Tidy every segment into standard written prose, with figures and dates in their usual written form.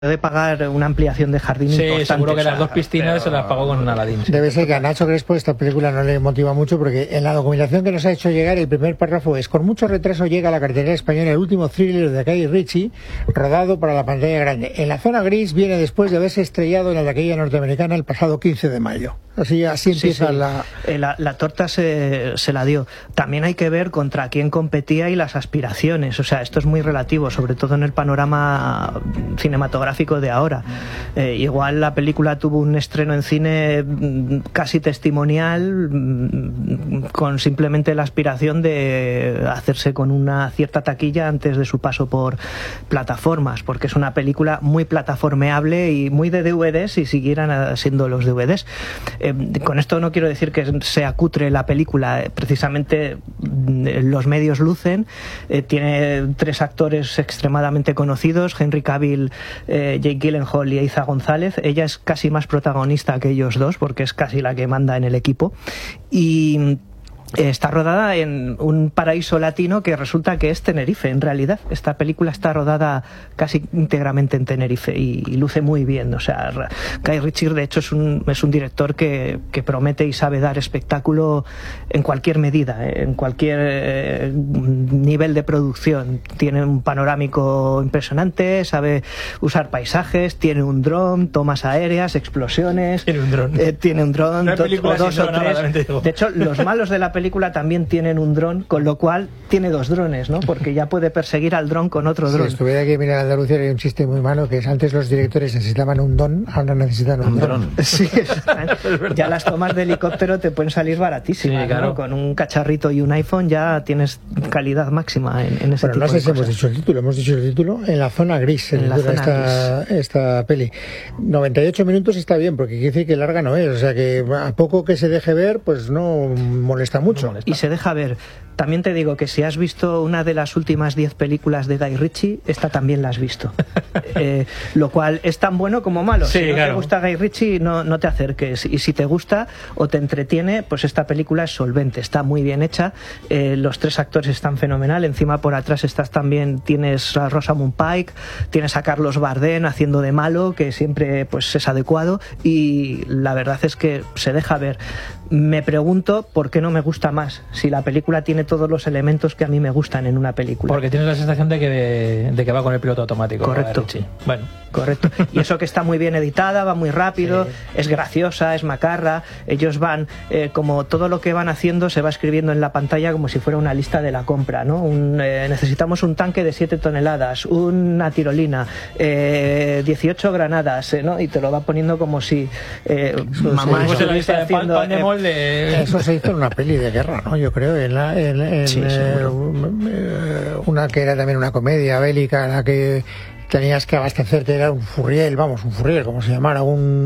de pagar una ampliación de jardín importante. Seguro que las 2 piscinas se las pagó con Aladdin. Debe ser que a Nacho Crespo esta película no le motiva mucho, porque en la documentación que nos ha hecho llegar el primer párrafo es: con mucho retraso llega a la cartelera española el último thriller de Guy Ritchie, rodado para la pantalla grande. En la zona gris viene después de haberse estrellado en la taquilla norteamericana el pasado 15 de mayo. Así empieza sí. La torta se la dio. También hay que ver contra quién competía y las aspiraciones. O sea, esto es muy relativo, sobre todo en el panorama cinematográfico de ahora. Igual la película tuvo un estreno en cine casi testimonial, con simplemente la aspiración de hacerse con una cierta taquilla antes de su paso por plataformas, porque es una película muy plataformeable y muy de DVDs, y siguieran siendo los DVDs. Con esto no quiero decir que sea cutre la película, precisamente los medios lucen. Tiene 3 actores extremadamente conocidos: Henry Cavill, Jake Gyllenhaal y Eiza González. Ella es casi más protagonista que ellos dos, porque es casi la que manda en el equipo, y está rodada en un paraíso latino que resulta que es Tenerife. En realidad esta película está rodada casi íntegramente en Tenerife y luce muy bien. O sea, Guy Ritchie de hecho es un director que promete y sabe dar espectáculo en cualquier medida, en cualquier nivel de producción. Tiene un panorámico impresionante, sabe usar paisajes, tiene un dron, tomas aéreas, explosiones. Tiene un dron. Tiene un dron, o 2 o 3. De hecho, los malos de la película también tienen un dron, con lo cual tiene 2 drones, ¿no? Porque ya puede perseguir al dron con otro dron. Si estuviera aquí, mira, en Andalucía hay un chiste muy malo, que es: antes los directores necesitaban un don, ahora necesitan un dron. Sí, ya las tomas de helicóptero te pueden salir baratísimas, sí, claro. ¿No? Con un cacharrito y un iPhone ya tienes calidad máxima en ese tipo de cosas. No sé si hemos dicho el título, En la zona gris, esta peli. 98 minutos está bien, porque quiere decir que larga no es, o sea que a poco que se deje ver, pues no molesta mucho. Y se deja ver. También te digo que si has visto una de las últimas 10 películas de Guy Ritchie, esta también la has visto. Lo cual es tan bueno como malo. Sí, si no claro. te gusta Guy Ritchie, no te acerques. Y si te gusta o te entretiene, pues esta película es solvente, está muy bien hecha. Los 3 actores están fenomenal. Encima por atrás tienes a Rosamund Pike, tienes a Carlos Bardem haciendo de malo, que siempre pues es adecuado, y la verdad es que se deja ver. Me pregunto por qué no me gusta más, si la película tiene todos los elementos que a mí me gustan en una película. Porque tienes la sensación de que va con el piloto automático. Correcto. Bueno. Correcto. Y eso que está muy bien editada, va muy rápido, sí. Es graciosa, es macarra. Ellos van, como todo lo que van haciendo se va escribiendo en la pantalla como si fuera una lista de la compra, ¿no? Necesitamos un tanque de 7 toneladas, una tirolina, 18 granadas, ¿no? Y te lo va poniendo como si mamá, eso la lista haciendo, pan de molde. Eso se hizo en una peli de guerra, ¿no? Yo creo, sí, una que era también una comedia bélica, en la que tenías que abastecerte, era un furriel, como se llamara,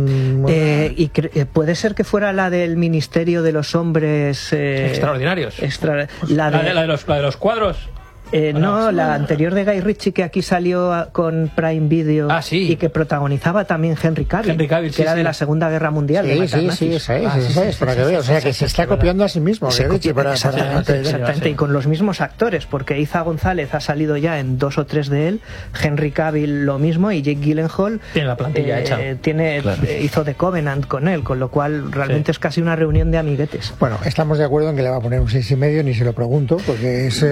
puede ser que fuera la del Ministerio de los Hombres Extraordinarios. La de los cuadros. No, la anterior de Guy Ritchie, que aquí salió con Prime Video, sí. Y que protagonizaba también Henry Cavill, que era de la Segunda Guerra Mundial. Sí, esa es, para que veas, o sea, que se está copiando a sí mismo. Exactamente, y con los mismos actores, porque Eiza González ha salido ya en 2 o 3 de él, Henry Cavill lo mismo, y Jake Gyllenhaal tiene la plantilla hecha. Hizo The Covenant con él, con lo cual realmente es casi una reunión de amiguetes. Bueno, estamos de acuerdo en que le va a poner un 6,5, ni se lo pregunto, porque es...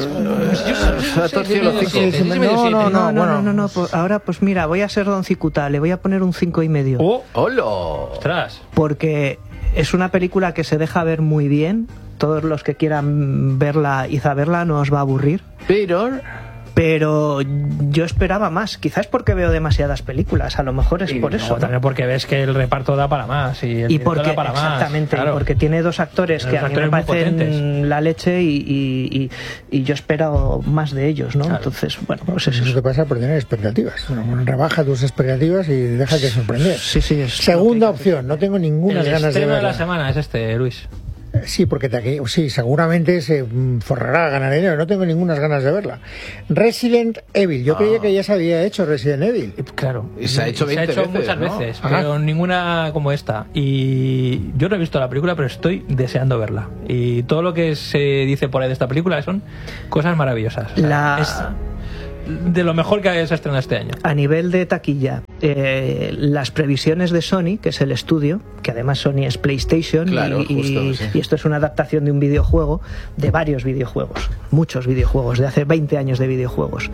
No. Ahora, pues mira, voy a ser Don Cicuta, le voy a poner un 5,5. ¡Oh! ¡Hola! ¡Ostras! Porque es una película que se deja ver muy bien. Todos los que quieran verla y saberla no os va a aburrir. Pero yo esperaba más, quizás porque veo demasiadas películas, a lo mejor es por eso. También porque ves que el reparto da para más y porque, da para más. Exactamente, claro. Y porque tiene 2 actores que a mí me parecen la leche y yo espero más de ellos, ¿no? Claro. Entonces, bueno, pues eso te pasa por tener expectativas. Bueno, rebaja tus expectativas y deja que sorprender. Sí, Segunda opción, no tengo ninguna ganas de verla. El estreno de la semana es Luis. Sí, porque seguramente se forrará, ganará dinero. No tengo ninguna ganas de verla. Resident Evil. Yo creía que ya se había hecho Resident Evil. Claro. Y se ha hecho 20 veces, muchas veces, pero ninguna como esta. Y yo no he visto la película, pero estoy deseando verla. Y todo lo que se dice por ahí de esta película son cosas maravillosas. de lo mejor que se ha estrenado este año. A nivel de taquilla, las previsiones de Sony, que es el estudio, que además Sony es PlayStation, claro, y esto es una adaptación de un videojuego, de varios videojuegos, muchos videojuegos, de hace 20 años de videojuegos.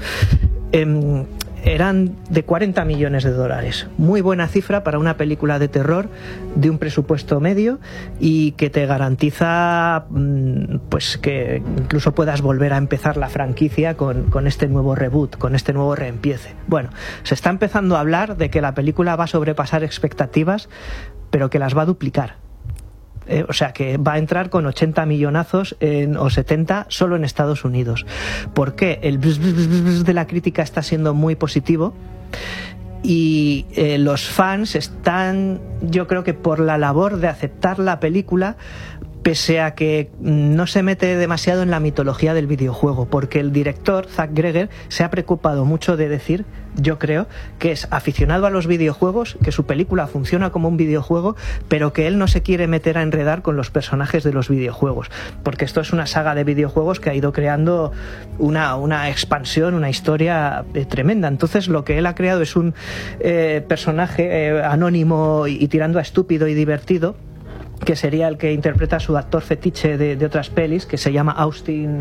Eran de 40 millones de dólares. Muy buena cifra para una película de terror de un presupuesto medio y que te garantiza pues que incluso puedas volver a empezar la franquicia con este nuevo reboot, con este nuevo reempiece. Bueno, se está empezando a hablar de que la película va a sobrepasar expectativas, pero que las va a duplicar. O sea que va a entrar con 80 millonazos o 70 solo en Estados Unidos. ¿Por qué? El bzz de la crítica está siendo muy positivo y los fans están, yo creo que por la labor de aceptar la película, pese a que no se mete demasiado en la mitología del videojuego, porque el director, Zack Greger, se ha preocupado mucho de decir, yo creo, que es aficionado a los videojuegos, que su película funciona como un videojuego, pero que él no se quiere meter a enredar con los personajes de los videojuegos, porque esto es una saga de videojuegos que ha ido creando una expansión, una historia tremenda. Entonces lo que él ha creado es un personaje anónimo y tirando a estúpido y divertido, que sería el que interpreta a su actor fetiche de otras pelis, que se llama Austin...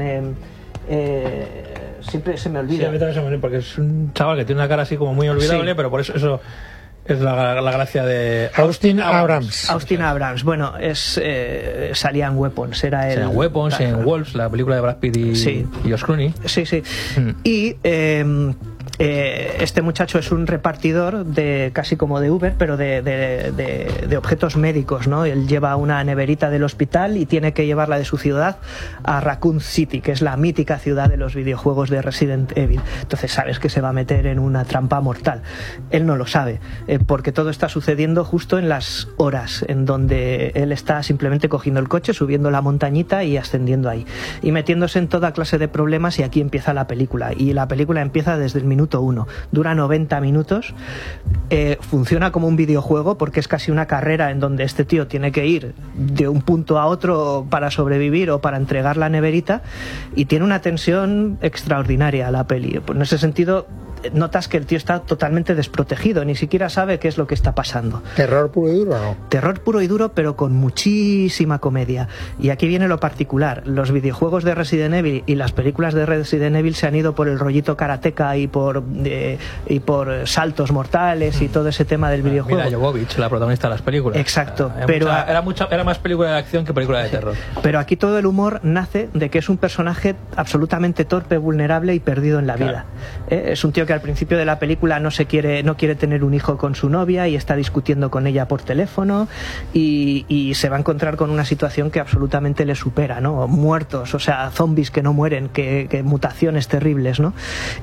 siempre se me olvida. Sí, a mí también se me olvida, porque es un chaval que tiene una cara así como muy olvidable, sí. Pero por eso es la gracia de Austin Abrams. Austin Abrams, bueno, salía en Weapons, era en Weapons, en Wolves, la película de Brad Pitt y Josh Clooney. Sí, sí. Y este muchacho es un repartidor casi como de Uber, pero de objetos médicos, ¿no? Él lleva una neverita del hospital y tiene que llevarla de su ciudad a Raccoon City, que es la mítica ciudad de los videojuegos de Resident Evil. Entonces sabes que se va a meter en una trampa mortal. Él no lo sabe, porque todo está sucediendo justo en las horas en donde él está simplemente cogiendo el coche, subiendo la montañita y ascendiendo ahí, y metiéndose en toda clase de problemas, y aquí empieza la película. Y la película empieza desde el minuto 1, dura 90 minutos, funciona como un videojuego porque es casi una carrera en donde este tío tiene que ir de un punto a otro para sobrevivir o para entregar la neverita, y tiene una tensión extraordinaria la peli. En ese sentido notas que el tío está totalmente desprotegido, ni siquiera sabe qué es lo que está pasando. ¿Terror puro y duro o no? Terror puro y duro, pero con muchísima comedia. Y aquí viene lo particular: los videojuegos de Resident Evil y las películas de Resident Evil se han ido por el rollito karateka y por saltos mortales y todo ese tema del videojuego. Mira Jovovich, la protagonista de las películas. Exacto, era más película de acción que película de terror. Pero aquí todo el humor nace de que es un personaje absolutamente torpe, vulnerable y perdido en la vida. Es un tío que al principio de la película no quiere tener un hijo con su novia y está discutiendo con ella por teléfono, y se va a encontrar con una situación que absolutamente le supera, ¿no? Muertos, o sea, zombies que no mueren, que mutaciones terribles, ¿no?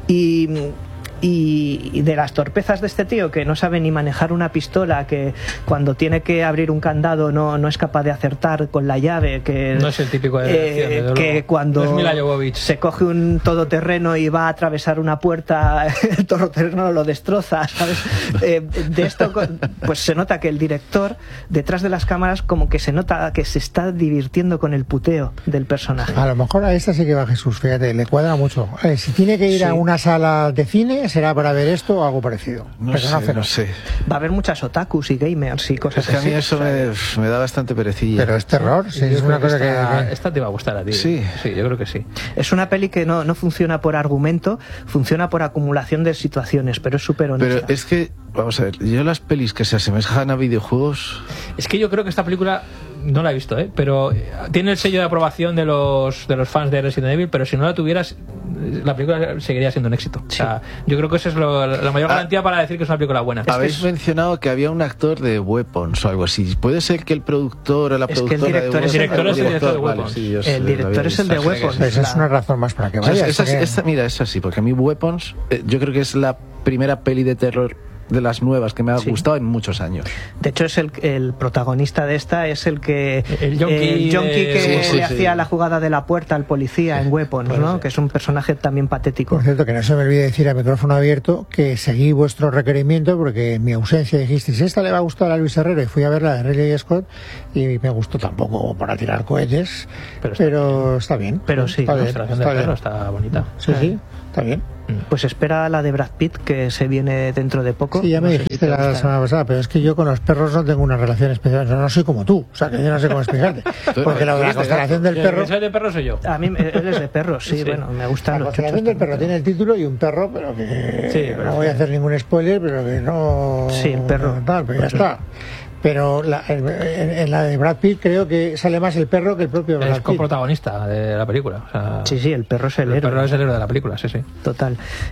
Y de las torpezas de este tío, que no sabe ni manejar una pistola, que cuando tiene que abrir un candado no es capaz de acertar con la llave, que no es el típico de acción, que cuando no es Mila Jovovich. Se coge un todoterreno y va a atravesar una puerta, el todoterreno lo destroza, ¿sabes? De esto pues se nota que el director detrás de las cámaras como que se nota que se está divirtiendo con el puteo del personaje. A lo mejor a esta sí que va Jesús, fíjate, le cuadra mucho. Si tiene que ir a una sala de cine, ¿será para ver esto o algo parecido? No sé. Va a haber muchas otakus y gamers y cosas así. Es que a mí así, eso me da bastante perecilla. Pero es terror, sí, es una cosa que... Esta te va a gustar a ti. Sí, yo creo que sí. Es una peli que no funciona por argumento, funciona por acumulación de situaciones, pero es súper honesta. Pero es que, vamos a ver, yo las pelis que se asemejan a videojuegos... Es que yo creo que esta película... No la he visto, pero tiene el sello de aprobación de los fans de Resident Evil, pero si no la tuvieras, la película seguiría siendo un éxito. Sí. O sea, yo creo que esa es la mayor garantía para decir que es una película buena. Habéis mencionado que había un actor de Weapons o algo así. ¿Puede ser que el productor o la productora el director de Weapons... es el director de Weapons. El director es el de Weapons. Esa es una razón más para que vaya. Mira, es así, porque a mí Weapons, yo creo que es la primera peli de terror de las nuevas que me ha gustado en muchos años. De hecho, es el protagonista de esta, es el yonki que le hacía la jugada de la puerta al policía en Weapons, ¿no? Que es un personaje también patético. Por cierto, que no se me olvide decir a micrófono abierto que seguí vuestro requerimiento, porque en mi ausencia dijisteis, esta le va a gustar a Luis Herrero, y fui a ver la de Ridley Scott y me gustó, tampoco para tirar cohetes, pero está bien. Pero sí, la ilustración de perro está bonita. Sí. Está bien. Pues espera la de Brad Pitt, que se viene dentro de poco. Sí, ya me dijiste la semana pasada, pero es que yo con los perros no tengo una relación especial. No soy como tú, o sea, que yo no sé cómo explicarte. Porque la constelación del perro... ¿Soy de perro soy yo? A mí, él es de perros, sí, bueno, me gustan los chuchos. La constelación del perro tiene el título y un perro, pero que... Sí, pero no voy a hacer ningún spoiler, pero que no... Sí, un perro. Tal, pero ya está. Pero en la de Brad Pitt creo que sale más el perro que el propio Brad Pitt. Es coprotagonista de la película. O sea, sí, el perro es el héroe. El perro es el héroe de la película, sí. Total.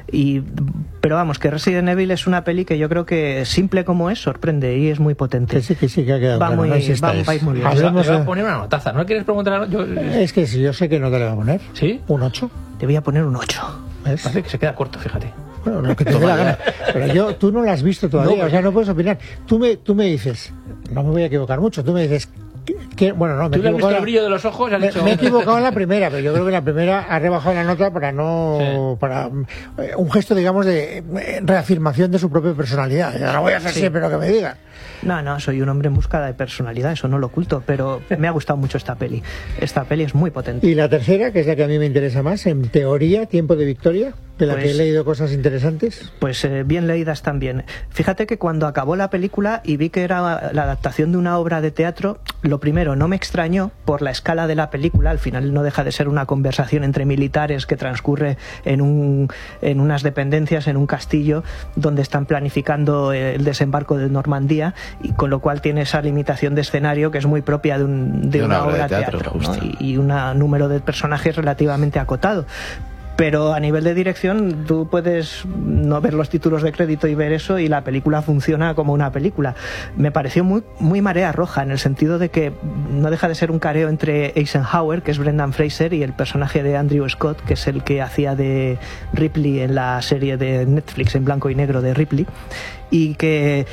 Pero vamos, que Resident Evil es una peli que yo creo que simple como es, sorprende y es muy potente. Que sí, que ha quedado claro. Va muy bien. Le voy a poner una notaza. ¿No quieres preguntar? Es que si yo sé que no te le voy a poner. ¿Sí? Un 8. Te voy a poner un 8. ¿Ves? Parece que se queda corto, fíjate. Bueno, lo que te dé la gana. Pero tú no la has visto todavía, o sea, no puedes opinar. Tú me dices, no me voy a equivocar mucho, tú me dices, bueno, no, me he equivocado. ¿Tú le has visto el brillo de los ojos? Me he equivocado en la primera, pero yo creo que la primera ha rebajado la nota para para un gesto, digamos, de reafirmación de su propia personalidad. Ya no voy a hacer siempre lo que me digan. No, soy un hombre en busca de personalidad, eso no lo oculto, pero me ha gustado mucho esta peli. Esta peli es muy potente. Y la tercera, que es la que a mí me interesa más, en teoría, Tiempo de Victoria, de la que he leído cosas interesantes. Pues bien leídas también. Fíjate que cuando acabó la película y vi que era la adaptación de una obra de teatro, lo primero, no me extrañó por la escala de la película. Al final no deja de ser una conversación entre militares que transcurre en unas dependencias, en un castillo, donde están planificando el desembarco de Normandía, y con lo cual tiene esa limitación de escenario que es muy propia de una obra de teatro, ¿no? y un número de personajes relativamente acotado. Pero a nivel de dirección tú puedes no ver los títulos de crédito y ver eso y la película funciona como una película. Me pareció muy marea roja, en el sentido de que no deja de ser un careo entre Eisenhower, que es Brendan Fraser, y el personaje de Andrew Scott, que es el que hacía de Ripley en la serie de Netflix en blanco y negro de Ripley, y que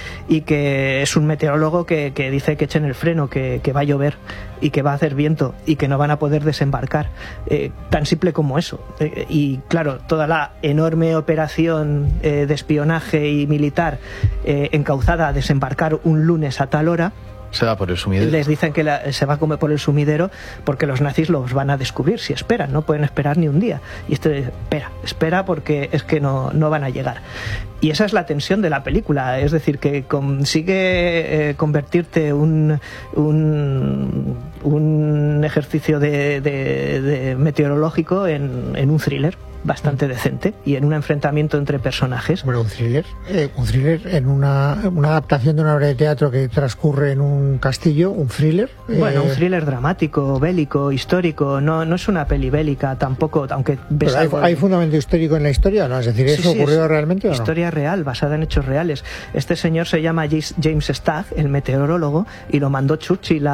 es un meteorólogo que dice que echen el freno, que va a llover y que va a hacer viento y que no van a poder desembarcar, tan simple como eso. Y claro, toda la enorme operación de espionaje y militar encauzada a desembarcar un lunes a tal hora, se va por el sumidero. Les dicen que se va a comer por el sumidero porque los nazis los van a descubrir si esperan, no pueden esperar ni un día. Y espera porque es que no van a llegar. Y esa es la tensión de la película, es decir, que consigue convertirte un ejercicio de meteorológico en un thriller bastante decente y en un enfrentamiento entre personajes. Bueno, un thriller en una adaptación de una obra de teatro que transcurre en un castillo, un thriller. Bueno, un thriller dramático, bélico, histórico. No es una peli bélica tampoco, aunque ves ¿Hay fundamento histórico en la historia? ¿No? Es decir, ¿eso ocurrió realmente o no? Historia real, basada en hechos reales. Este señor se llama James Stagg, el meteorólogo, y lo mandó Churchill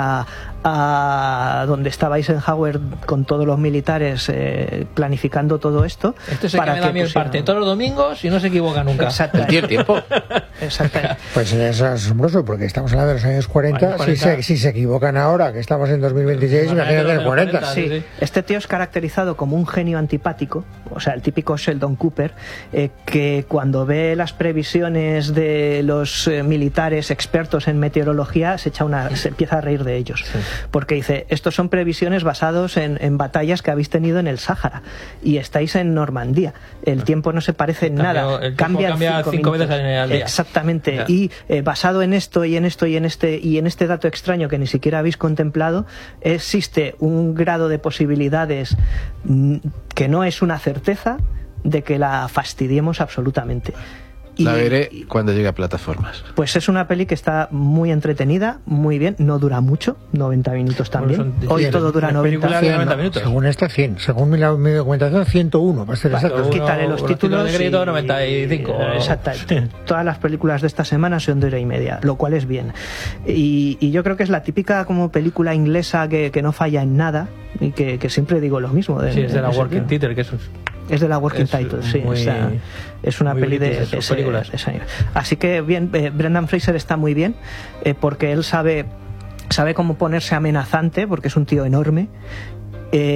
a donde estaba Eisenhower con todos los militares planificando todo esto. Esto se para que me da miedo parte todos los domingos y no se equivoca nunca. Exactamente. ¿El tiempo? Exactamente. Pues es asombroso porque estamos hablando de los años 40. Si se equivocan ahora, que estamos en 2026, imagínate en 40. Sí. Este tío es caracterizado como un genio antipático, o sea, el típico Sheldon Cooper, que cuando ve las previsiones de los militares expertos en meteorología se empieza a reír de ellos. Sí. Porque dice, estos son previsiones basados en batallas que habéis tenido en el Sáhara y estáis en Normandía. El tiempo no se parece en nada. Cambia 5 veces al día. Exactamente. Ya. Y basado en esto y en esto y en este dato extraño que ni siquiera habéis contemplado, existe un grado de posibilidades que no es una certeza de que la fastidiemos absolutamente. La veré cuando llegue a plataformas. Pues es una peli que está muy entretenida, muy bien, no dura mucho, 90 minutos también. Hoy todo dura 90 minutos. Según esta 100, según mi documentación 101, para ser exacto. Quítale los títulos y 95. Exactamente. Todas las películas de esta semana son de 1:30, lo cual es bien. Y yo creo que es la típica como película inglesa que no falla en nada y que siempre digo lo mismo. Es de la Working Title, que es de la Working Title, sí. Es una peli de películas. Así que bien, Brendan Fraser está muy bien, porque él sabe cómo ponerse amenazante, porque es un tío enorme,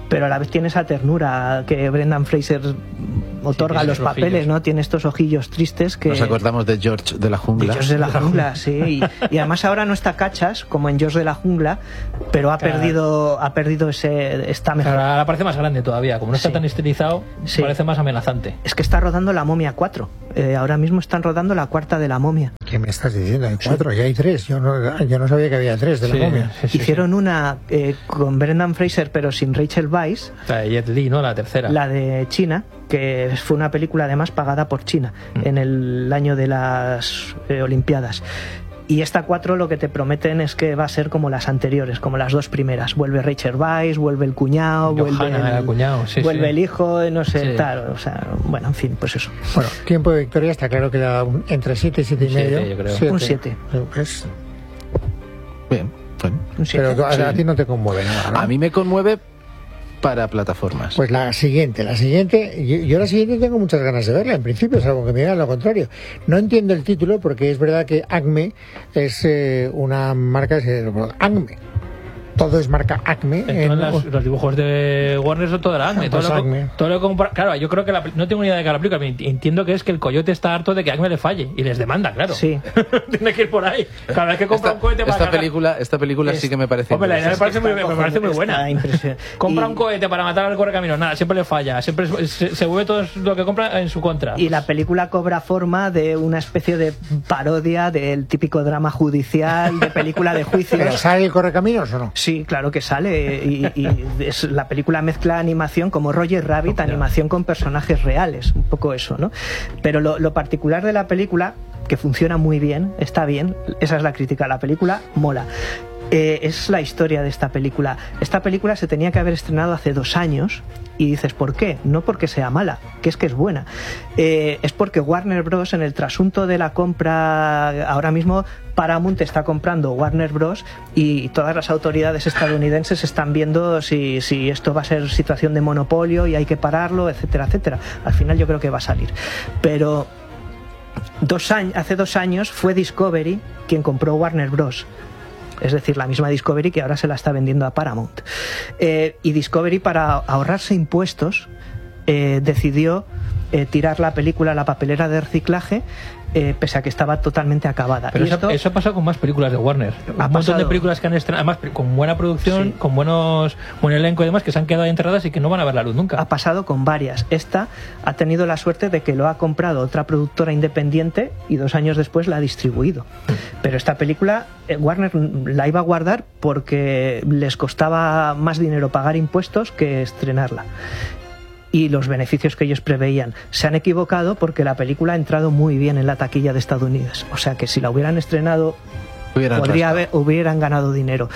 pero a la vez tiene esa ternura que Brendan Fraser otorga los papeles, ¿no? Tiene estos ojillos tristes que... Nos acordamos de George de la Jungla. De George de la Jungla, sí. Y además ahora no está cachas, como en George de la Jungla, pero ha perdido está mejor. Ahora parece más grande todavía, como no está tan estilizado, parece más amenazante. Es que está rodando La Momia 4. Ahora mismo están rodando la cuarta de La Momia. ¿Qué me estás diciendo? Hay 4, ya hay 3. Yo no sabía que había 3 de La Momia. Hicieron una con Brendan Fraser, pero sin Rachel Weisz. La de Jet Li, ¿no? La tercera. La de China, que fue una película además pagada por China en el año de las Olimpiadas. Y esta 4 lo que te prometen es que va a ser como las anteriores, como las 2 primeras. Vuelve Rachel Weisz, vuelve el cuñado, vuelve el hijo, no sé, tal. O sea, bueno, en fin, pues eso. Bueno, tiempo de victoria está claro que da entre 7 y 7 y medio. Yo creo. Un 7. Bien, bueno. Pero a ti no te conmueve nada, ¿no? A mí me conmueve para plataformas. Pues la siguiente, yo la siguiente tengo muchas ganas de verla, en principio, salvo que me digan lo contrario. No entiendo el título porque es verdad que Acme es una marca, Acme. Todo es marca Acme. Los dibujos de Warner son todo de la Acme. Pues todo lo claro, yo creo que no tengo ni idea de que la película. Entiendo que es que el coyote está harto de que Acme le falle y les demanda, claro. Sí. Tiene que ir por ahí. Cada vez que compra un cohete para esta película sí que me parece. Hombre, la idea me parece muy buena. Compra un cohete para matar al correcaminos. Nada, siempre le falla. Siempre se vuelve todo lo que compra en su contra. Y la película cobra forma de una especie de parodia del típico drama judicial, de película de juicios. ¿Pero sale el correcaminos o no? Sí, claro que sale, y la película mezcla animación como Roger Rabbit, animación con personajes reales, un poco eso, ¿no? Pero lo particular de la película, que funciona muy bien, está bien, esa es la crítica, la película mola. Es la historia de esta película. Esta película se tenía que haber estrenado hace 2 años y dices, ¿por qué? No porque sea mala, que es buena. Es porque Warner Bros. En el trasunto de la compra, ahora mismo Paramount está comprando Warner Bros. Y todas las autoridades estadounidenses están viendo si esto va a ser situación de monopolio y hay que pararlo, etcétera, etcétera. Al final yo creo que va a salir. Pero hace 2 años fue Discovery quien compró Warner Bros. Es decir, la misma Discovery que ahora se la está vendiendo a Paramount. Y Discovery, para ahorrarse impuestos, decidió tirar la película a la papelera de reciclaje, pese a que estaba totalmente acabada. Pero eso ha pasado con más películas de Warner. Un montón de películas que han estrenado, además con buena producción, con buen elenco y demás, que se han quedado enterradas y que no van a ver la luz nunca. Ha pasado con varias. Esta ha tenido la suerte de que lo ha comprado otra productora independiente y 2 años después la ha distribuido. Pero esta película Warner la iba a guardar porque les costaba más dinero pagar impuestos que estrenarla. Y los beneficios que ellos preveían. Se han equivocado porque la película ha entrado muy bien en la taquilla de Estados Unidos. O sea que si la hubieran estrenado, hubieran ganado dinero.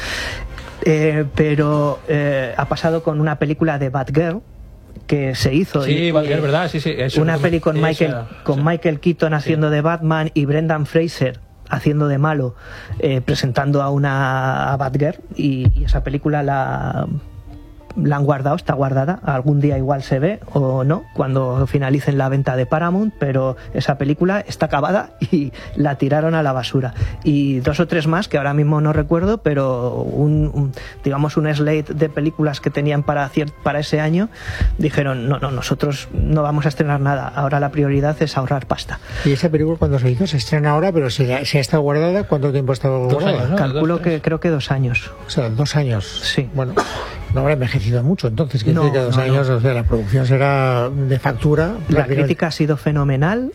Pero ha pasado con una película de Batgirl que se hizo. Sí, Batgirl, ¿verdad? Sí, una peli con Michael Keaton haciendo de Batman y Brendan Fraser haciendo de malo, presentando a Batgirl, y esa película la han guardado, está guardada, algún día igual se ve o no cuando finalicen la venta de Paramount, pero esa película está acabada y la tiraron a la basura. Y 2 o 3 más que ahora mismo no recuerdo, pero digamos un slate de películas que tenían para ese año, dijeron no, nosotros no vamos a estrenar nada, ahora la prioridad es ahorrar pasta. ¿Y esa película cuando se hizo? Se estrena ahora, pero si ha estado guardada, ¿cuánto tiempo ha estado guardada? 2 años, ¿no? Calculo que creo que 2 años. O sea, 2 años. Sí. Bueno, no habrá envejecido mucho, entonces, que 2 años, o sea, la producción será de factura. La crítica ha sido fenomenal,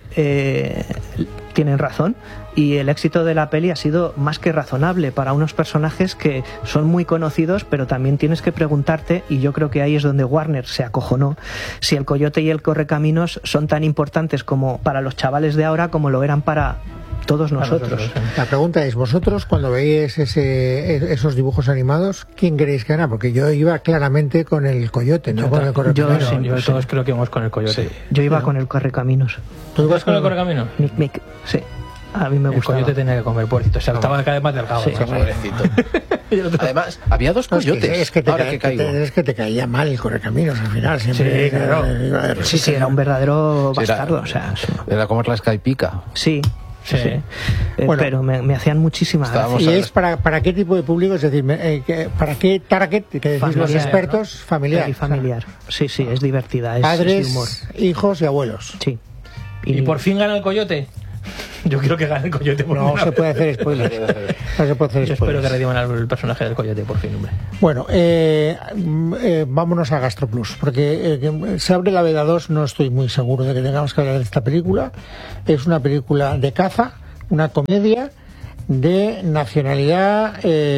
tienen razón, y el éxito de la peli ha sido más que razonable para unos personajes que son muy conocidos, pero también tienes que preguntarte, y yo creo que ahí es donde Warner se acojonó, si el Coyote y el Correcaminos son tan importantes como para los chavales de ahora como lo eran para todos nosotros. La pregunta es, vosotros cuando veis esos dibujos animados, ¿quién queréis que gana? Porque yo iba claramente con el Coyote, no con el Correcaminos. Yo todos creo que íbamos con el Coyote. Sí. Yo iba con el Correcaminos. ¿Tú ibas con el Correcaminos? Mick, sí. A mí me gustaba. El Coyote tenía que comer, pobrecito. O sea, estaba cada vez más delgado. Sí, pobrecito. Además, había 2 coyotes. Es que te caía mal el Correcaminos al final. Siempre, sí, claro. Sí, era un verdadero bastardo. O sea, era como la Skypica. Sí. pero me hacían muchísima gracia. ¿Y es para qué tipo de público? Es decir, ¿para qué target, que decís familiar, los expertos? ¿No? Familiar. Familiar. Sí, es divertida. Padres, es humor. hijos y abuelos. Sí. ¿Y por fin gana el Coyote? Yo quiero que gane el Coyote. No se puede hacer spoilers. Yo espero que rediman el personaje del Coyote, por fin, hombre. Bueno, vámonos a GastroPlus, porque se abre la veda 2, no estoy muy seguro de que tengamos que hablar de esta película. Es una película de caza, una comedia de nacionalidad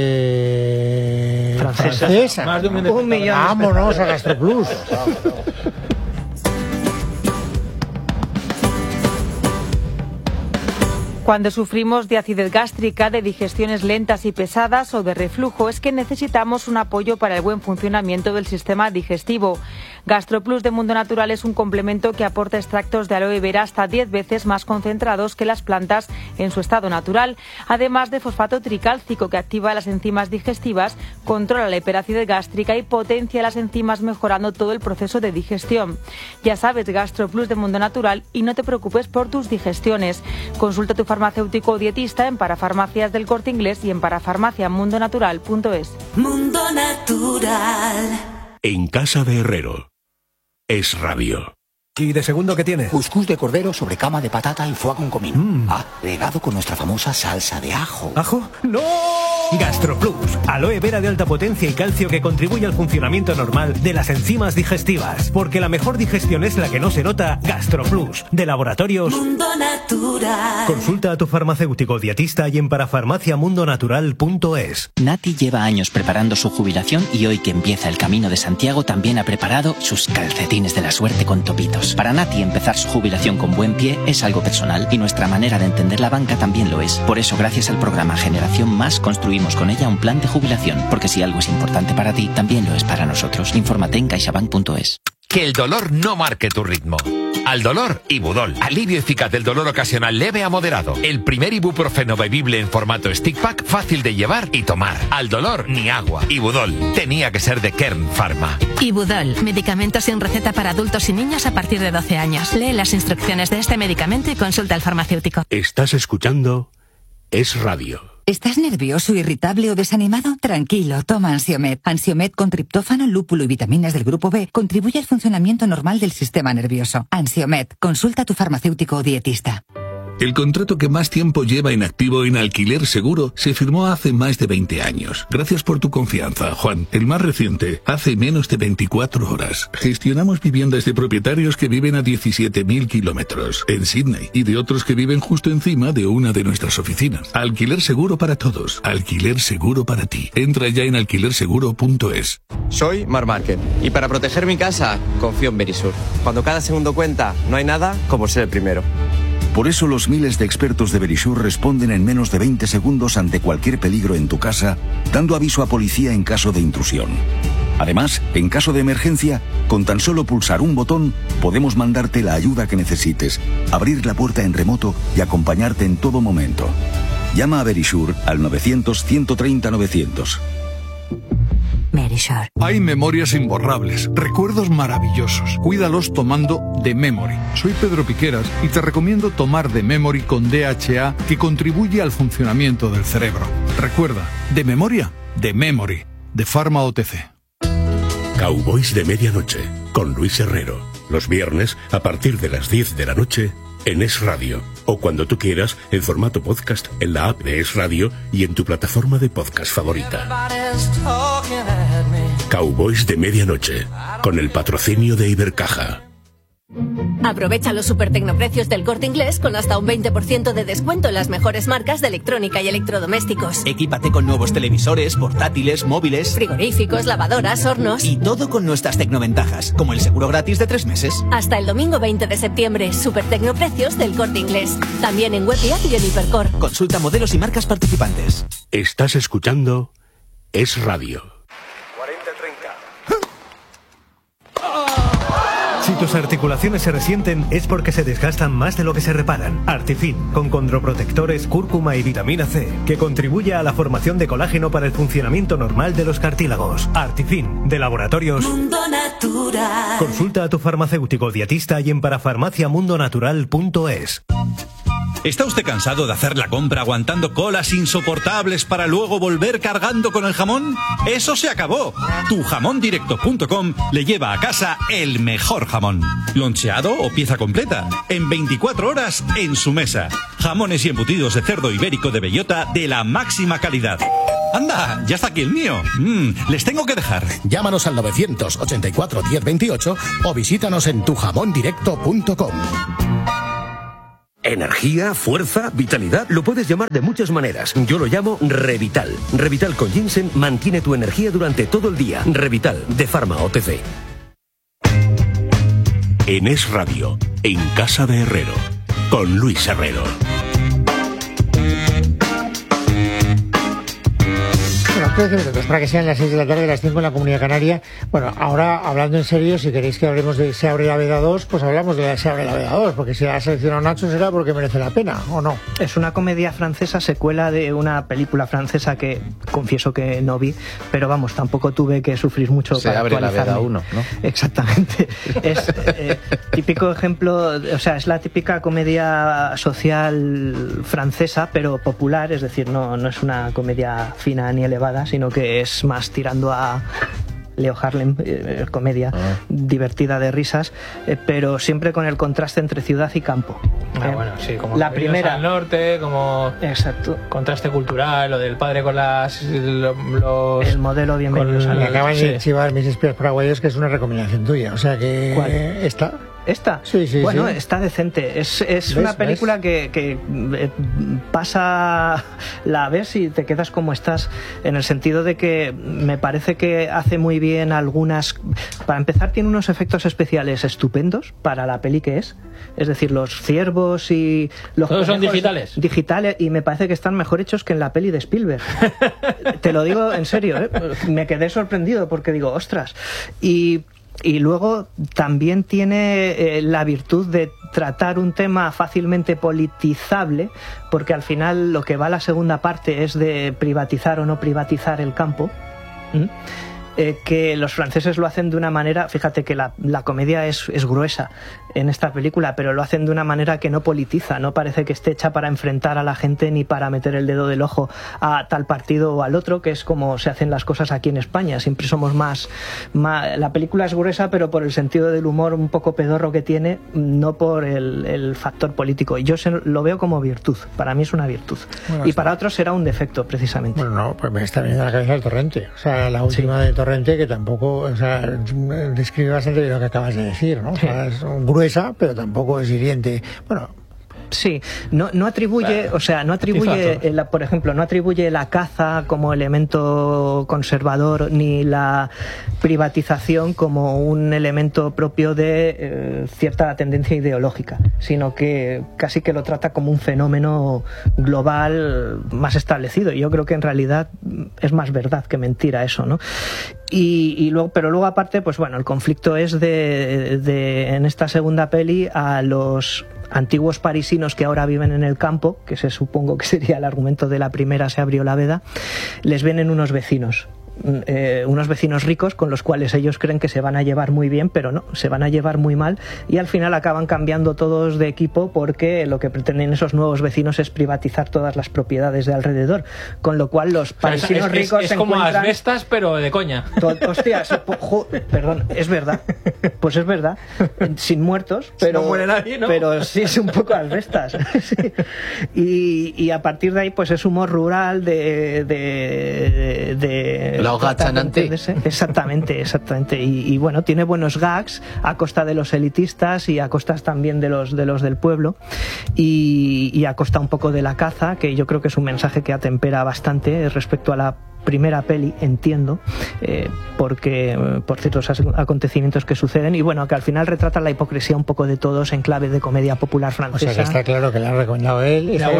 francesa. Más de 1 millón. Vámonos a GastroPlus. Cuando sufrimos de acidez gástrica, de digestiones lentas y pesadas o de reflujo, es que necesitamos un apoyo para el buen funcionamiento del sistema digestivo. GastroPlus de Mundo Natural es un complemento que aporta extractos de aloe vera hasta 10 veces más concentrados que las plantas en su estado natural, además de fosfato tricálcico que activa las enzimas digestivas, controla la hiperacidez gástrica y potencia las enzimas mejorando todo el proceso de digestión. Ya sabes, GastroPlus de Mundo Natural, y no te preocupes por tus digestiones. Consulta a tu farmacéutico o dietista en Parafarmacias del Corte Inglés y en parafarmaciamundonatural.es. Mundo Natural. En casa de Herrero. Es Radio. ¿Y de segundo qué tiene? Cuscús de cordero sobre cama de patata y foie con comino. Regado con nuestra famosa salsa de ajo. ¿Ajo? ¡No! GastroPlus, aloe vera de alta potencia y calcio que contribuye al funcionamiento normal de las enzimas digestivas. Porque la mejor digestión es la que no se nota. GastroPlus, de Laboratorios Mundo Natural. Consulta a tu farmacéutico dietista y en parafarmaciamundonatural.es. Nati lleva años preparando su jubilación y hoy que empieza el Camino de Santiago también ha preparado sus calcetines de la suerte con topitos. Para Nati, empezar su jubilación con buen pie es algo personal y nuestra manera de entender la banca también lo es. Por eso, gracias al programa Generación Más, construimos con ella un plan de jubilación, porque si algo es importante para ti, también lo es para nosotros. Infórmate en caixabank.es. Que el dolor no marque tu ritmo. Al dolor, Ibudol. Alivio eficaz del dolor ocasional leve a moderado. El primer ibuprofeno bebible en formato stick pack, fácil de llevar y tomar. Al dolor, ni agua. Ibudol. Tenía que ser de Kern Pharma. Ibudol. Medicamento sin receta para adultos y niños a partir de 12 años. Lee las instrucciones de este medicamento y consulta al farmacéutico. Estás escuchando Es Radio. ¿Estás nervioso, irritable o desanimado? Tranquilo, toma Ansiomed. Ansiomed con triptófano, lúpulo y vitaminas del grupo B contribuye al funcionamiento normal del sistema nervioso. Ansiomed, consulta a tu farmacéutico o dietista. El contrato que más tiempo lleva inactivo en Alquiler Seguro se firmó hace más de 20 años. Gracias por tu confianza, Juan. El más reciente, hace menos de 24 horas. Gestionamos viviendas de propietarios que viven a 17.000 kilómetros en Sydney y de otros que viven justo encima de una de nuestras oficinas. Alquiler Seguro para todos. Alquiler Seguro para ti. Entra ya en alquilerseguro.es. Soy Marc Márquez y para proteger mi casa confío en Verisur. Cuando cada segundo cuenta, no hay nada como ser el primero. Por eso los miles de expertos de Verisur responden en menos de 20 segundos ante cualquier peligro en tu casa, dando aviso a policía en caso de intrusión. Además, en caso de emergencia, con tan solo pulsar un botón, podemos mandarte la ayuda que necesites, abrir la puerta en remoto y acompañarte en todo momento. Llama a Verisur al 900-130-900. Verisur. Hay memorias imborrables, recuerdos maravillosos. Cuídalos tomando The Memory. Soy Pedro Piqueras y te recomiendo tomar The Memory con DHA, que contribuye al funcionamiento del cerebro. Recuerda, de memoria, The Memory, de Pharma OTC. Cowboys de Medianoche, con Luis Herrero. Los viernes, a partir de las 10 de la noche, en Es Radio. O cuando tú quieras, en formato podcast, en la app de Es Radio y en tu plataforma de podcast favorita. Cowboys de Medianoche, con el patrocinio de Ibercaja. Aprovecha los super tecnoprecios del Corte Inglés con hasta un 20% de descuento en las mejores marcas de electrónica y electrodomésticos. Equípate con nuevos televisores, portátiles, móviles, frigoríficos, lavadoras, hornos. Y todo con nuestras tecnoventajas, como el seguro gratis de 3 meses. Hasta el domingo 20 de septiembre, super tecnoprecios del Corte Inglés. También en web y app y en Hipercor. Consulta modelos y marcas participantes. Estás escuchando Es Radio. Si tus articulaciones se resienten es porque se desgastan más de lo que se reparan. Artifin, con condroprotectores, cúrcuma y vitamina C, que contribuye a la formación de colágeno para el funcionamiento normal de los cartílagos. Artifin, de Laboratorios Mundo Natural. Consulta a tu farmacéutico dietista y en parafarmaciamundonatural.es. ¿Está usted cansado de hacer la compra aguantando colas insoportables para luego volver cargando con el jamón? ¡Eso se acabó! Tujamondirecto.com le lleva a casa el mejor jamón. Loncheado o pieza completa. En 24 horas en su mesa. Jamones y embutidos de cerdo ibérico de bellota de la máxima calidad. ¡Anda! ¡Ya está aquí el mío! Les tengo que dejar. Llámanos al 984 1028 o visítanos en tujamondirecto.com. Energía, fuerza, vitalidad, lo puedes llamar de muchas maneras. Yo lo llamo Revital. Revital con ginseng mantiene tu energía durante todo el día. Revital, de Pharma OTC. En Es Radio, en Casa de Herrero, con Luis Herrero. Bueno, 13 minutos para que sean las 6 de la tarde, las 5 en la Comunidad Canaria. Bueno, ahora, hablando en serio, si queréis que hablemos de Se abre la veda 2, pues hablamos de Se abre la veda 2, porque si la ha seleccionado Nacho será porque merece la pena, ¿o no? Es una comedia francesa, secuela de una película francesa que confieso que no vi, pero vamos, tampoco tuve que sufrir mucho para actualizarme. Se abre la veda 1, ¿no? Exactamente. Es típico ejemplo, o sea, es la típica comedia social francesa, pero popular, es decir, no es una comedia fina ni elevada, sino que es más tirando a Leo Harlem, comedia divertida de risas, pero siempre con el contraste entre ciudad y campo. Bueno, sí, como la primera al norte, como exacto, contraste cultural, lo del padre con el modelo bienvenidos me acaban de chivar mis espías paraguayos, que es una recomendación tuya, o sea que ¿Cuál? ¿Esta? Sí, bueno, sí. Está decente. Es una película que pasa, la ves y te quedas como estás, en el sentido de que me parece que hace muy bien algunas... Para empezar, tiene unos efectos especiales estupendos para la peli que es. Es decir, los ciervos y los... ¿Todos son digitales? Digitales, y me parece que están mejor hechos que en la peli de Spielberg. Te lo digo en serio, ¿eh? Me quedé sorprendido porque digo, ostras. Y luego también tiene la virtud de tratar un tema fácilmente politizable, porque al final lo que va a la segunda parte es de privatizar o no privatizar el campo. Que los franceses lo hacen de una manera, fíjate que la comedia es gruesa en esta película, pero lo hacen de una manera que no politiza, no parece que esté hecha para enfrentar a la gente ni para meter el dedo del ojo a tal partido o al otro, que es como se hacen las cosas aquí en España. Siempre somos más la película es gruesa, pero por el sentido del humor un poco pedorro que tiene, no por el factor político. Yo lo veo como virtud, para mí es una virtud. Bueno, y para otros será un defecto, precisamente. Bueno, no, pues me está viniendo a la cabeza el Torrente, o sea, la última de Torrente, que tampoco, o sea, describe bastante bien lo que acabas de decir, ¿no? O sea, es gruesa, pero tampoco es hiriente. Bueno, sí, no atribuye, o sea, no atribuye, por ejemplo, no atribuye la caza como elemento conservador ni la privatización como un elemento propio de cierta tendencia ideológica, sino que casi que lo trata como un fenómeno global más establecido. Y yo creo que en realidad es más verdad que mentira eso, ¿no? Y luego, pero luego aparte, pues bueno, el conflicto es en esta segunda peli a los antiguos parisinos que ahora viven en el campo, que se supongo que sería el argumento de la primera Se abrió la veda, les vienen unos vecinos ricos con los cuales ellos creen que se van a llevar muy bien, pero no, se van a llevar muy mal, y al final acaban cambiando todos de equipo porque lo que pretenden esos nuevos vecinos es privatizar todas las propiedades de alrededor, con lo cual los parisinos ricos es como asbestas, pero de coña. Hostia, perdón, es verdad, pues es verdad, sin muertos, pero no muere nadie, ¿no? Pero sí es un poco asbestas. Sí. Y a partir de ahí pues es humor rural de los gags chanante. Exactamente. Y bueno, tiene buenos gags a costa de los elitistas y a costas también de los del pueblo, y a costa un poco de la caza, que yo creo que es un mensaje que atempera bastante respecto a la primera peli, entiendo, porque por ciertos acontecimientos que suceden, y bueno, que al final retrata la hipocresía un poco de todos en clave de comedia popular francesa. O sea, que está claro que le ha recomendado él, y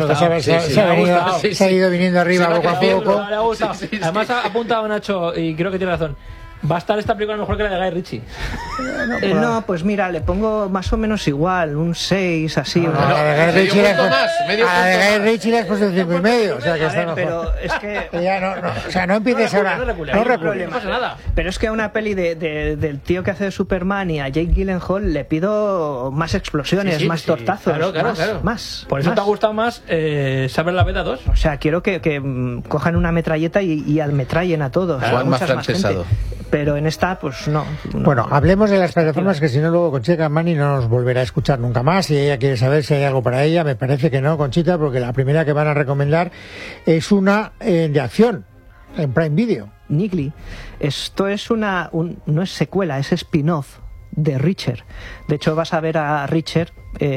se ha ido viniendo arriba poco a poco. Le ha gustado. Además ha apuntado Nacho, y creo que tiene razón. Va a estar esta película mejor que la de Guy Ritchie. No, pues mira, le pongo más o menos igual, un 6, así. A de Guy Ritchie le has puesto un 5,5. O sea que está mejor. Pero es que... o sea, no empieces ahora. No pasa nada. Pero es que a una peli del tío que hace de Superman y a Jake Gyllenhaal le pido más explosiones, más tortazos. Claro. Más. Por eso te ha gustado más Saber la Beta 2. O sea, quiero que cojan una metralleta y ametrallen a todos. Juan más francesado. Pero en esta, pues no. Bueno, hablemos de las plataformas, que si no luego Conchita Mani no nos volverá a escuchar nunca más. Si ella quiere saber si hay algo para ella, me parece que no, Conchita, porque la primera que van a recomendar es una de acción en Prime Video. Niggly. Esto es no es secuela, es spin-off de Reacher. De hecho, vas a ver a Reacher,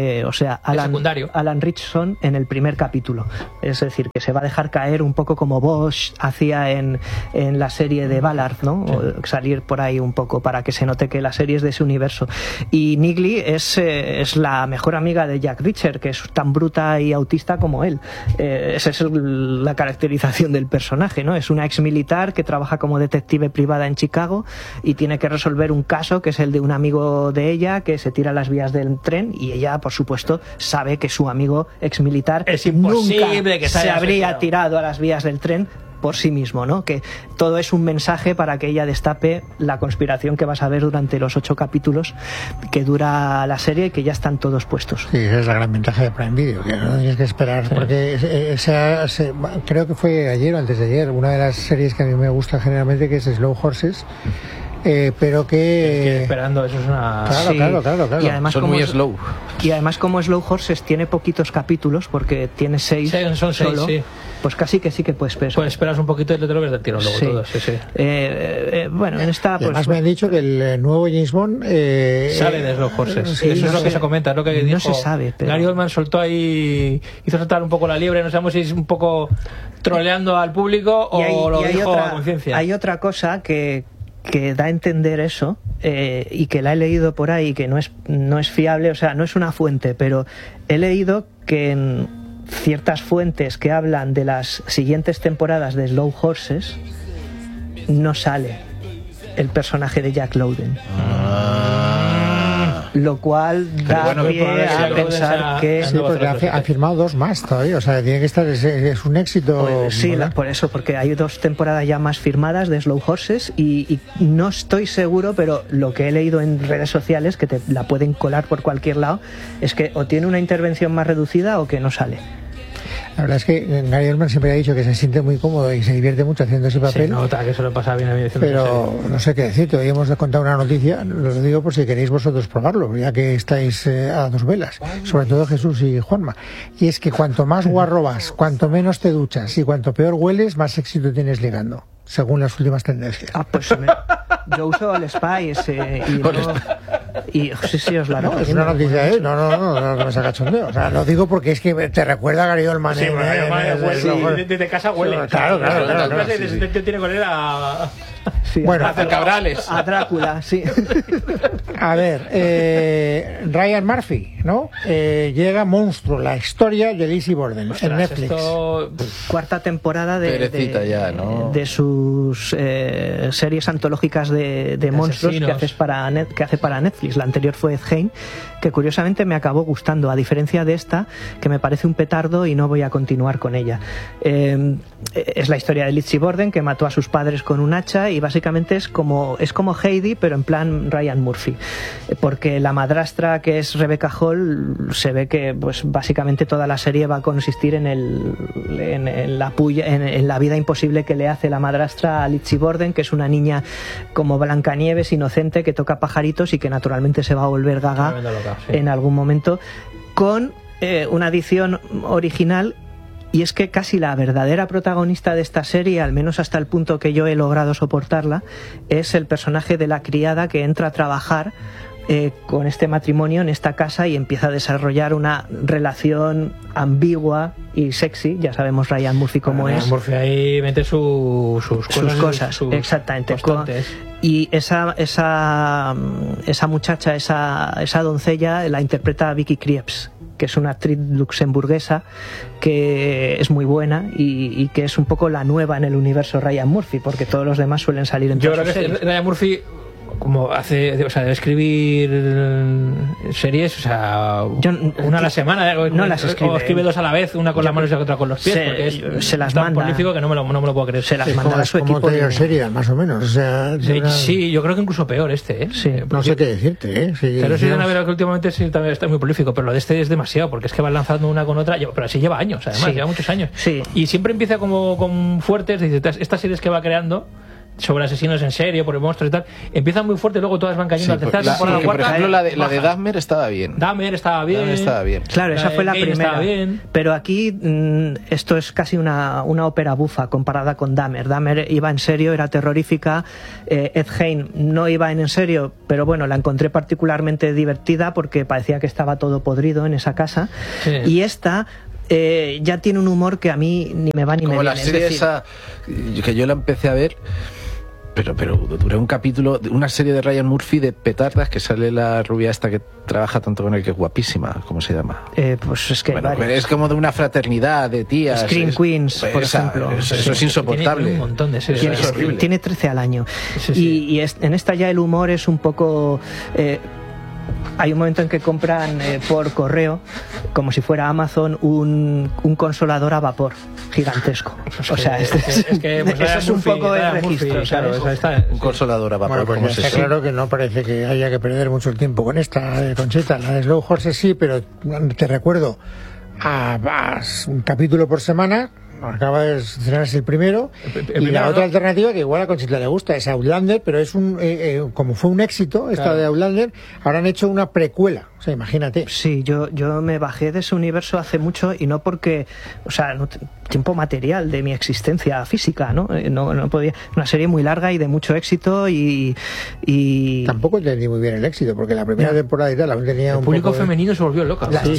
Alan Richardson en el primer capítulo. Es decir, que se va a dejar caer un poco como Bosch hacía en la serie de Ballard, ¿no? Sí. O salir por ahí un poco para que se note que la serie es de ese universo. Y Niggly es la mejor amiga de Jack Reacher, que es tan bruta y autista como él. Esa es la caracterización del personaje, ¿no? Es una ex militar que trabaja como detective privada en Chicago y tiene que resolver un caso que es el de un amigo de ella que se tira a las vías del tren, y ella, por supuesto, sabe que su amigo ex militar es imposible nunca que se habría tirado a las vías del tren por sí mismo, ¿no? Que todo es un mensaje para que ella destape la conspiración que vas a ver durante los 8 capítulos que dura la serie y que ya están todos puestos. Sí, esa es la gran ventaja de Prime Video, que no tienes que esperar, porque creo que fue ayer o antes de ayer, una de las series que a mí me gusta generalmente, que es Slow Horses, pero que esperando, eso es una... Claro. Y además, son muy slow. Y además, como Slow Horses tiene poquitos capítulos, porque tiene 6 son 6, solo, sí. Pues casi que sí que puedes esperar. Pues esperas un poquito y te lo ves del tirón luego todo. Sí. Bueno, en esta... Pues, además me han dicho que el nuevo James Bond... sale de Slow Horses. Sí, eso es lo que se comenta, lo que dijo. No se sabe, pero... Gary Oldman soltó ahí... Hizo saltar un poco la liebre, no sabemos si es un poco troleando al público o lo dijo a conciencia. Hay otra cosa que da a entender eso, y que la he leído por ahí, que no es fiable, o sea, no es una fuente, pero he leído que en ciertas fuentes que hablan de las siguientes temporadas de Slow Horses no sale el personaje de Jack Lowden. Lo cual da pie a pensar que... Sí, porque ha firmado 2 más todavía, o sea, tiene que estar, es un éxito. Pues sí, por eso, porque hay 2 temporadas ya más firmadas de Slow Horses y no estoy seguro, pero lo que he leído en redes sociales, que te la pueden colar por cualquier lado, es que o tiene una intervención más reducida o que no sale. La verdad es que Gary Oldman siempre ha dicho que se siente muy cómodo y se divierte mucho haciendo ese papel. Se nota que se lo pasa bien a mí. Pero no sé qué decirte, hoy hemos contado una noticia, lo digo por si queréis vosotros probarlo, ya que estáis a 2 velas, sobre todo Jesús y Juanma. Y es que cuanto más guarro vas, cuanto menos te duchas y cuanto peor hueles, más éxito tienes ligando, según las últimas tendencias. Pues yo uso el Spice y sí, os la recomiendo. Es una noticia, no me saca chondeo. O sea, lo digo porque es que te recuerda a Gary Oldman. Sí, desde casa huele. Claro. Tiene que oler a... Sí, bueno, a Cabrales. A Drácula, sí. A ver, Ryan Murphy, ¿no? Llega Monstruo, la historia de Lizzie Borden en Netflix. Cuarta temporada de sus series antológicas de monstruos que hace para Netflix. La anterior fue Ed Gein, que curiosamente me acabó gustando, a diferencia de esta, que me parece un petardo y no voy a continuar con ella. Es la historia de Lizzie Borden, que mató a sus padres con un hacha, y básicamente es como Heidi, pero en plan Ryan Murphy, porque la madrastra, que es Rebecca Hall, se ve que pues básicamente toda la serie va a consistir en la vida imposible que le hace la madrastra a Lizzie Borden, que es una niña como Blancanieves, inocente, que toca pajaritos y que naturalmente se va a volver gaga en algún momento, con una adición original. Y es que casi la verdadera protagonista de esta serie, al menos hasta el punto que yo he logrado soportarla, es el personaje de la criada que entra a trabajar con este matrimonio en esta casa y empieza a desarrollar una relación ambigua y sexy. Ya sabemos Ryan Murphy cómo es. Murphy ahí mete sus cosas, exactamente. Y esa muchacha, esa doncella la interpreta Vicky Krieps, que es una actriz luxemburguesa que es muy buena y que es un poco la nueva en el universo Ryan Murphy, porque todos los demás suelen salir en Yo todas creo sus que series. Ryan Murphy, como hace, o sea, debe escribir series, o sea, una a la semana, no las escribe, o escribe dos a la vez, una con las manos y otra con los pies, porque se las tan manda, prolífico que no me lo puedo creer. Se las manda a su equipo. Serie, más o menos. O sea, sí, yo creo que incluso peor este, ¿eh? Sí. No sé qué decirte, ¿eh? Sí, pero sí, de Navidad que últimamente sí también está muy prolífico, pero lo de este es demasiado, porque es que van lanzando una con otra, pero así lleva años, además, lleva muchos años. Sí. Y siempre empieza como con fuertes, dice, estas series que va creando sobre asesinos en serie, por monstruos y tal, empiezan muy fuerte, luego todas van cayendo. Sí, la tercera temporada, la cuarta, por ejemplo, la de Dahmer estaba bien. Dahmer estaba bien. Claro, esa fue la primera. Pero aquí esto es casi una ópera bufa comparada con Dahmer. Dahmer iba en serio, era terrorífica. Ed Gein no iba en serio, pero bueno, la encontré particularmente divertida porque parecía que estaba todo podrido en esa casa. Sí. Y esta ya tiene un humor que a mí ni me va ni me viene. Como la serie esa que yo la empecé a ver, pero duré un capítulo, una serie de Ryan Murphy de petardas, que sale la rubia esta que trabaja tanto con él, que es guapísima. ¿Cómo se llama? Pues es que es como de una fraternidad de tías. Scream Queens, por ejemplo. Eso es insoportable. Tiene un montón de series. Es horrible. Tiene 13 al año. Sí. Y en esta ya el humor es un poco... hay un momento en que compran por correo, como si fuera Amazon, un consolador a vapor gigantesco. O sea, eso es un poco el registro. Un consolador a vapor. Bueno, pues está claro que no parece que haya que perder mucho el tiempo con esta, Conchita. La de Slow Horses sí, pero te recuerdo un capítulo por semana. Acaba de estrenarse el primero. Y la otra alternativa, que igual a Conchita le gusta, es Outlander, pero es como fue un éxito esta de Outlander, ahora han hecho una precuela. O sea, imagínate. Sí, yo me bajé de ese universo hace mucho, y no porque, o sea, tiempo material de mi existencia física, ¿no? No podía. Una serie muy larga y de mucho éxito y tampoco entendí muy bien el éxito, porque la primera temporada y tal aún tenía un público femenino se volvió loca. Las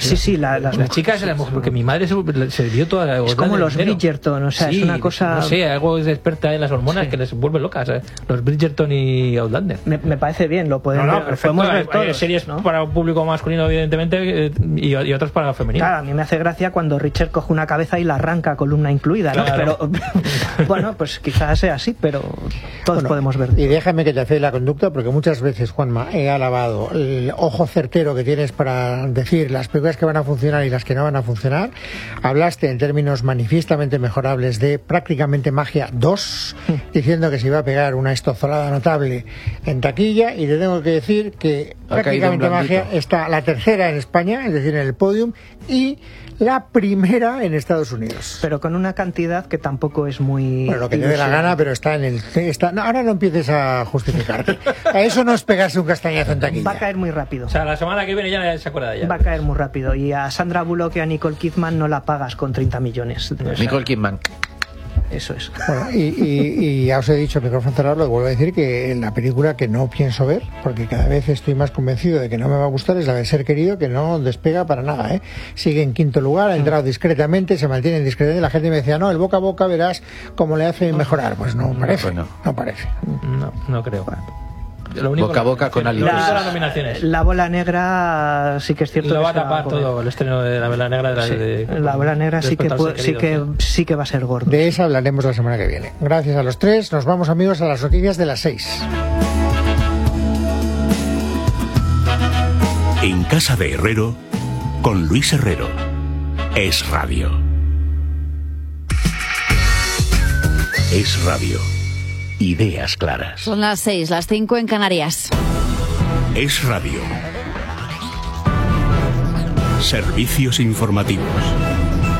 chicas, porque mi madre se vio toda. Es como los Bridgerton, o sea, es una cosa. No sé, algo es experta en las hormonas que les vuelve locas. Los Bridgerton y Outlander. Me parece bien, lo podemos ver todos. Hay series, ¿no?, para un público masculino, evidentemente, y otras para femenino. Claro, a mí me hace gracia cuando Richard coge una cabeza y la arranca, columna incluida, ¿no? Claro. Pero bueno, pues quizás sea así, pero todos podemos ver. Y déjame que te hace la conducta, porque muchas veces, Juanma, he alabado el ojo certero que tienes para decir las películas que van a funcionar y las que no van a funcionar. Hablaste en términos manifiestamente mejorables de Prácticamente Magia 2, diciendo que se iba a pegar una estozolada notable en taquilla, y te tengo que decir que Prácticamente Magia está la tercera en España, es decir, en el podium, y la primera en Estados Unidos. Pero con una cantidad que tampoco es muy... Bueno, lo que te dé la gana, pero está en el... No, ahora no empieces a justificarte. A eso no es pegarse un castañazo en taquilla. Va a caer muy rápido. O sea, la semana que viene ya se acuerda de ella. Va a caer muy rápido. Y a Sandra Bullock y a Nicole Kidman no la pagas con 30 millones. Nicole Kidman. Eso es. Bueno, y ya os he dicho, micrófono cerrado, lo vuelvo a decir, que la película que no pienso ver, porque cada vez estoy más convencido de que no me va a gustar, es la de Ser Querido, que no despega para nada, ¿eh? Sigue en quinto lugar, ha entrado discretamente, se mantiene discretamente. La gente me decía, no, el boca a boca verás cómo le hace mejorar. Pues no parece. No parece. No creo. Lo único, boca a boca con aliento. La Bola Negra sí que es cierto. Lo va a tapar todo el estreno de La Bola Negra. La Bola Negra sí que va a ser gordo. De esa hablaremos la semana que viene. Gracias a los tres. Nos vamos, amigos, a las noticias de las 6. En casa de Herrero, con Luis Herrero. Es Radio. Es Radio. Ideas claras. Son las 6, las 5 en Canarias. Es Radio. Servicios informativos.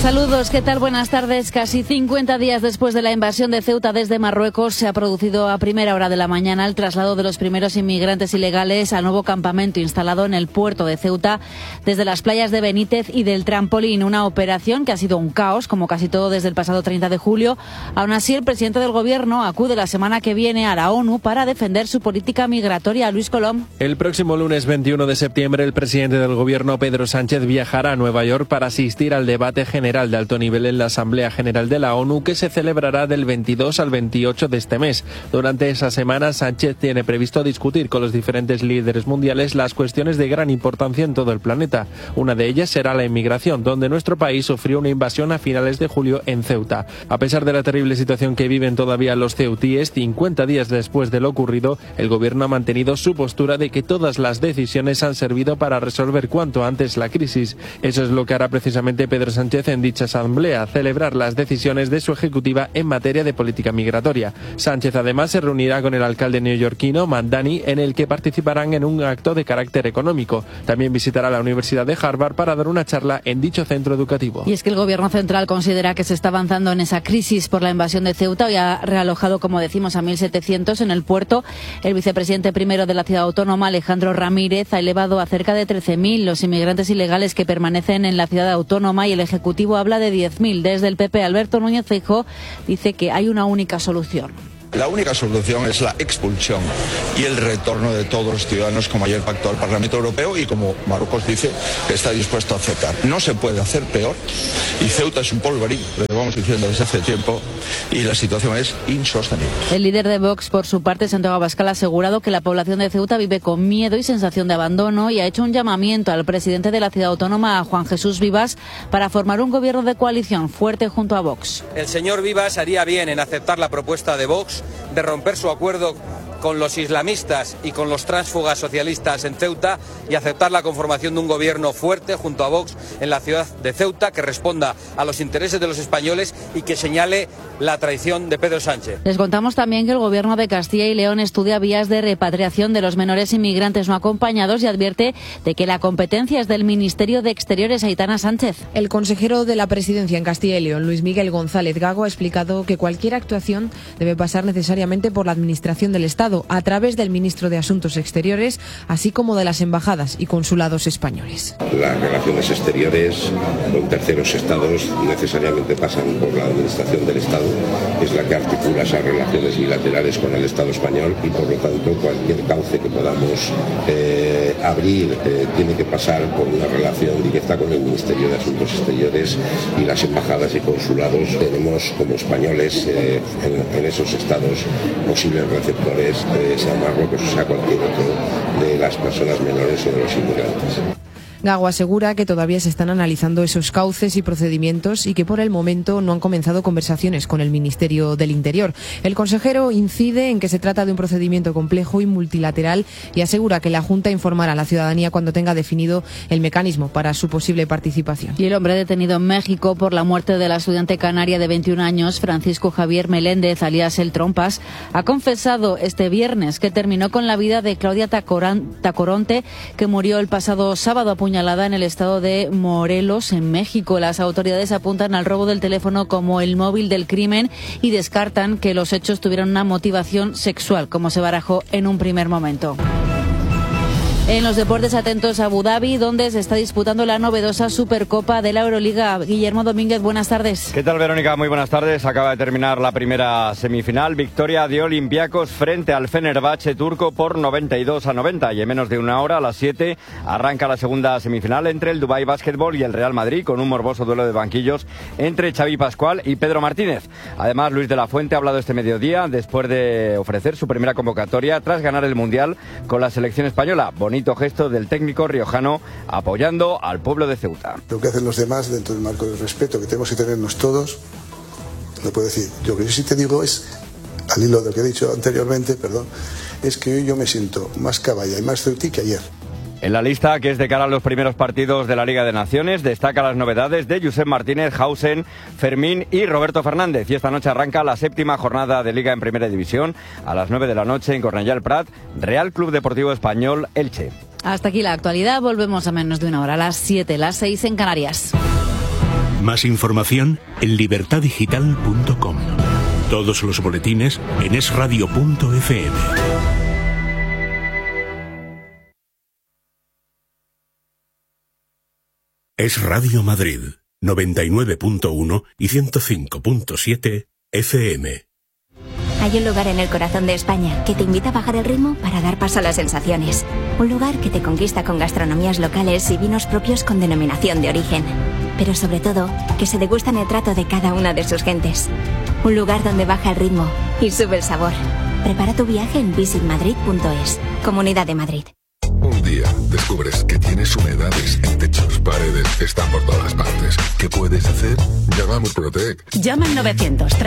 Saludos, ¿qué tal? Buenas tardes. Casi 50 días después de la invasión de Ceuta desde Marruecos, se ha producido a primera hora de la mañana el traslado de los primeros inmigrantes ilegales al nuevo campamento instalado en el puerto de Ceuta desde las playas de Benítez y del Trampolín. Una operación que ha sido un caos, como casi todo desde el pasado 30 de julio. Aún así, el presidente del Gobierno acude la semana que viene a la ONU para defender su política migratoria. Luis Colom. El próximo lunes 21 de septiembre, el presidente del Gobierno, Pedro Sánchez, viajará a Nueva York para asistir al debate general de alto nivel en la Asamblea General de la ONU, que se celebrará del 22 al 28 de este mes. Durante esa semana, Sánchez tiene previsto discutir con los diferentes líderes mundiales las cuestiones de gran importancia en todo el planeta. Una de ellas será la inmigración, donde nuestro país sufrió una invasión a finales de julio en Ceuta. A pesar de la terrible situación que viven todavía los ceutíes, 50 días después de lo ocurrido, el Gobierno ha mantenido su postura de que todas las decisiones han servido para resolver cuanto antes la crisis. Eso es lo que hará precisamente Pedro Sánchez en dicha asamblea, celebrar las decisiones de su ejecutiva en materia de política migratoria. Sánchez además se reunirá con el alcalde neoyorquino Mamdani, en el que participarán en un acto de carácter económico. También visitará la Universidad de Harvard para dar una charla en dicho centro educativo. Y es que el Gobierno central considera que se está avanzando en esa crisis por la invasión de Ceuta y ha realojado, como decimos, a 1.700 en el puerto. El vicepresidente primero de la ciudad autónoma, Alejandro Ramírez, ha elevado a cerca de 13.000 los inmigrantes ilegales que permanecen en la ciudad autónoma, y el Ejecutivo habla de 10.000. Desde el PP, Alberto Núñez Feijóo dice que hay una única solución. La única solución es la expulsión y el retorno de todos los ciudadanos, como ayer pactó el Parlamento Europeo y como Marruecos dice que está dispuesto a aceptar. No se puede hacer peor, y Ceuta es un polvorín, lo llevamos diciendo desde hace tiempo, y la situación es insostenible. El líder de Vox, por su parte, Santiago Abascal, ha asegurado que la población de Ceuta vive con miedo y sensación de abandono, y ha hecho un llamamiento al presidente de la ciudad autónoma, a Juan Jesús Vivas, para formar un gobierno de coalición fuerte junto a Vox. El señor Vivas haría bien en aceptar la propuesta de Vox de romper su acuerdo con los islamistas y con los tránsfugas socialistas en Ceuta y aceptar la conformación de un gobierno fuerte junto a Vox en la ciudad de Ceuta, que responda a los intereses de los españoles y que señale la traición de Pedro Sánchez. Les contamos también que el Gobierno de Castilla y León estudia vías de repatriación de los menores inmigrantes no acompañados y advierte de que la competencia es del Ministerio de Exteriores. Aitana Sánchez. El consejero de la Presidencia en Castilla y León, Luis Miguel González Gago, ha explicado que cualquier actuación debe pasar necesariamente por la Administración del Estado, a través del ministro de Asuntos Exteriores, así como de las embajadas y consulados españoles. Las relaciones exteriores con terceros estados necesariamente pasan por la Administración del Estado, es la que articula esas relaciones bilaterales con el Estado español, y por lo tanto cualquier cauce que podamos abrir tiene que pasar por una relación directa con el Ministerio de Asuntos Exteriores y las embajadas y consulados. Tenemos como españoles en esos estados posibles receptores, sea Marruecos o sea cualquier otro de las personas menores o de los inmigrantes. Gago asegura que todavía se están analizando esos cauces y procedimientos y que por el momento no han comenzado conversaciones con el Ministerio del Interior. El consejero incide en que se trata de un procedimiento complejo y multilateral y asegura que la Junta informará a la ciudadanía cuando tenga definido el mecanismo para su posible participación. Y el hombre detenido en México por la muerte de la estudiante canaria de 21 años, Francisco Javier Meléndez, alias El Trompas, ha confesado este viernes que terminó con la vida de Claudia Tacoronte, que murió el pasado sábado apuñalada en el estado de Morelos, en México. Las autoridades apuntan al robo del teléfono como el móvil del crimen y descartan que los hechos tuvieran una motivación sexual, como se barajó en un primer momento. En los deportes, atentos a Abu Dhabi, donde se está disputando la novedosa Supercopa de la Euroliga. Guillermo Domínguez, buenas tardes. ¿Qué tal, Verónica? Muy buenas tardes. Acaba de terminar la primera semifinal. Victoria de Olympiacos frente al Fenerbahce turco por 92-90. Y en menos de una hora, a las 7, arranca la segunda semifinal entre el Dubái Basketball y el Real Madrid, con un morboso duelo de banquillos entre Xavi Pascual y Pedro Martínez. Además, Luis de la Fuente ha hablado este mediodía después de ofrecer su primera convocatoria tras ganar el Mundial con la selección española. Bonito gesto del técnico riojano apoyando al pueblo de Ceuta. Lo que hacen los demás dentro del marco del respeto que tenemos que tenernos todos, no puedo decir. Lo que yo sí te digo es, al hilo de lo que he dicho anteriormente, es que hoy yo me siento más caballa y más ceutí que ayer. En la lista, que es de cara a los primeros partidos de la Liga de Naciones, destaca las novedades de Josep Martínez, Hausen, Fermín y Roberto Fernández. Y esta noche arranca la 7ª jornada de Liga en Primera División. A las 9 de la noche en Cornellà el Prat, Real Club Deportivo Español Elche. Hasta aquí la actualidad. Volvemos a menos de una hora, a las 7, las 6 en Canarias. Más información en libertadigital.com. Todos los boletines en esradio.fm. Es Radio Madrid, 99.1 y 105.7 FM. Hay un lugar en el corazón de España que te invita a bajar el ritmo para dar paso a las sensaciones. Un lugar que te conquista con gastronomías locales y vinos propios con denominación de origen. Pero sobre todo, que se degusta en el trato de cada una de sus gentes. Un lugar donde baja el ritmo y sube el sabor. Prepara tu viaje en visitmadrid.es, Comunidad de Madrid. Un día descubres que tienes humedades en techos, paredes, están por todas partes. ¿Qué puedes hacer? Llama a Murprotec. Llama al 930